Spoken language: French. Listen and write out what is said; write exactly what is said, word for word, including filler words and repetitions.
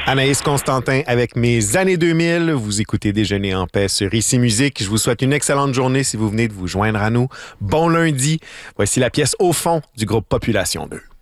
Anaïs Constantin avec Mes années deux mille. Vous écoutez Déjeuner en paix sur Ici Musique. Je vous souhaite une excellente journée si vous venez de vous joindre à nous. Bon lundi. Voici la pièce Au fond du groupe Population deux.